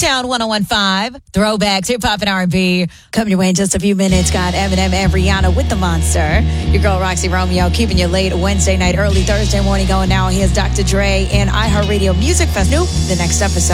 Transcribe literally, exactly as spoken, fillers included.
Motown one oh one point five. Throwbacks, hip hop and R and B. Coming your way in just a few minutes. Got Eminem and Rihanna with the Monster. Your girl Roxy Romeo keeping you late Wednesday night, early Thursday morning going now. Here's Doctor Dre and iHeartRadio Music Fest. New, the next episode.